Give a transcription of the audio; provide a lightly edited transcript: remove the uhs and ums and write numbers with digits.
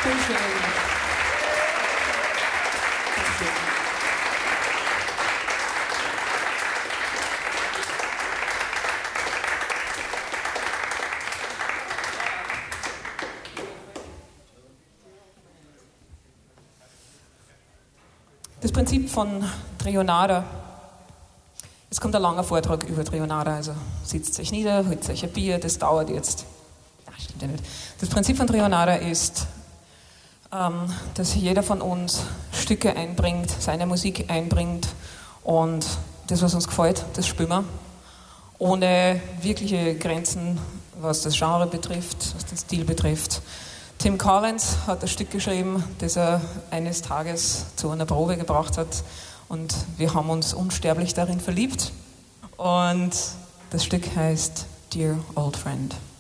Dankeschön. Das Prinzip von Trionada. Es kommt ein langer Vortrag über Trionada, also sitzt euch nieder, holt euch ein Bier, das dauert jetzt. Ja, stimmt ja nicht. Das Prinzip von Trionada ist, dass jeder von uns Stücke einbringt, seine Musik einbringt und das, was uns gefällt, das spielen wir. Ohne wirkliche Grenzen, was das Genre betrifft, was den Stil betrifft. Tim Collins hat ein Stück geschrieben, das er eines Tages zu einer Probe gebracht hat und wir haben uns unsterblich darin verliebt und das Stück heißt Dear Old Friend.